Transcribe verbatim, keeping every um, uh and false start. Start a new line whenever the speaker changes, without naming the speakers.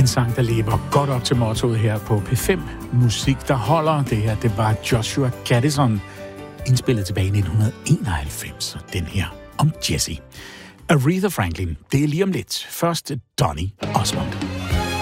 En sang, der lever godt op til mottoet her på P fem. Musik, der holder. Det her, det var Joshua Caddison, indspillet tilbage i nitten enoghalvfems. Og den her om Jessie. Aretha Franklin, det er lige om lidt. Først Donny Osmond.